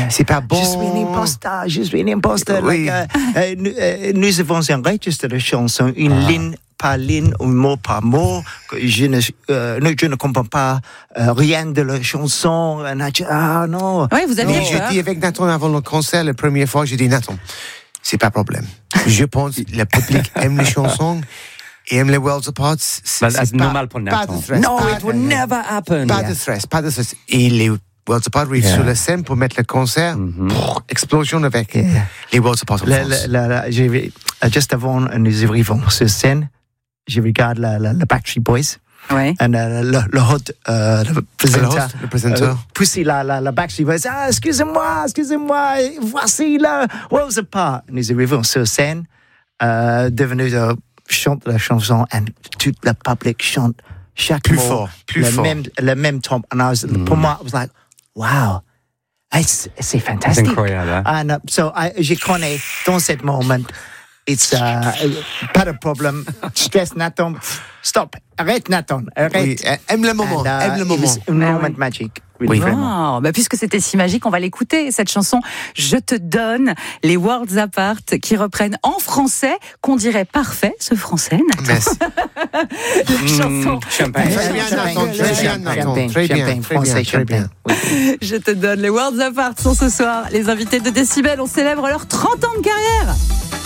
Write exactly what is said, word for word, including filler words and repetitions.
c'est pas bon. Je suis un imposteur, je suis un imposteur. Oui. Like, uh, uh, nous, uh, nous avons un registre de chansons, une ah. ligne par ligne, un mot par mot. Je ne, euh, je ne comprends pas euh, rien de la chanson. Ah non. Oui, vous aviez non. J'ai dit avec Nathan avant le concert, la première fois, j'ai dit Nathan, c'est pas problème. Je pense que le public aime les chansons. Et aime les Worlds Apart, c'est, c'est pas, normal pour pas de stress. No, pas, it would never happen. Pas yeah. de stress, pas de stress. Et les Worlds Apart arrivent yeah. sur la scène pour mettre le concert. Mm-hmm. Pff, explosion avec yeah. les Worlds Apart en France. La, la, la, j'ai, juste avant nous arrivons sur scène, je regarde la, la, la Backstreet Boys. Ouais. Et uh, le, le hôte, uh, le présenteur, le présenteur. Uh, pousser la, la, la Backstreet Boys. Ah, excusez-moi, excusez-moi, voici la Worlds Apart. Nous arrivons sur scène, uh, devenu uh, chante la chanson et tout le public chante chaque plus mot, fort, plus le fort. même, le même temps. And I was, mm. Pour moi, I was like, wow, it's, c'est fantastique. C'est incroyable. Hein? And uh, so I, je connais dans ce moment, it's uh, pas de problème. Stress Nathan, stop, arrête Nathan, arrête. Oui, aime le moment, And, uh, aime le moment. Un ah, moment oui. magique. Oui, vraiment. Oh, bah puisque c'était si magique, on va l'écouter, cette chanson Je te donne, les Worlds Apart, qui reprennent en français, qu'on dirait parfait, ce français, Nathan. Merci. La mmh, chanson. Champagne. Très bien, Nathan. Très bien, Nathan. Très bien, français, très bien. Je te donne, les Worlds Apart sont ce soir les invités de Décibel. On célèbre leurs trente ans de carrière.